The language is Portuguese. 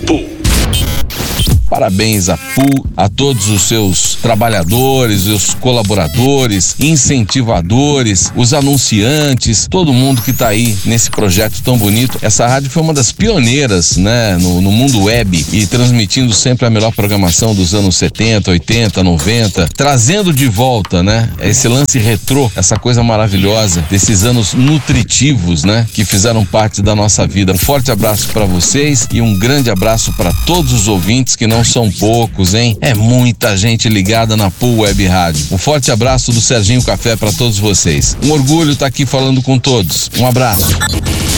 Pool. Parabéns à PUL, a todos os seus trabalhadores, os colaboradores, incentivadores, os anunciantes, todo mundo que está aí nesse projeto tão bonito. Essa rádio foi uma das pioneiras, né, no mundo web e transmitindo sempre a melhor programação dos anos 70, 80, 90, trazendo de volta, né, esse lance retrô, essa coisa maravilhosa desses anos nutritivos, né, que fizeram parte da nossa vida. Um forte abraço para vocês e um grande abraço para todos os ouvintes, que não são poucos, hein? É muita gente ligada na PUL Web Rádio. Um forte abraço do Serginho Café para todos vocês. Um orgulho estar aqui falando com todos. Um abraço.